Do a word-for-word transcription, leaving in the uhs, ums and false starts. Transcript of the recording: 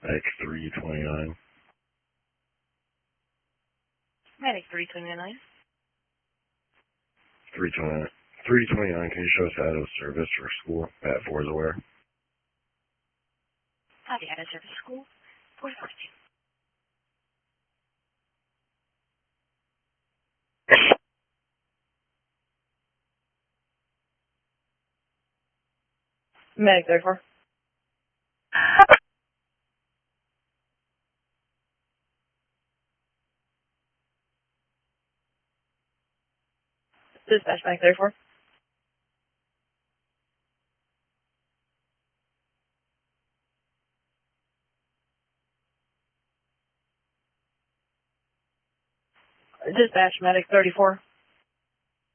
X three twenty-nine. Medic three twenty-nine. three twenty-nine. three twenty-nine, can you show us out of service for school? Pat four is aware. Copy, out of service school. four forty-two. Medic thirty-four. Dispatch Medic thirty-four. Dispatch Medic thirty-four.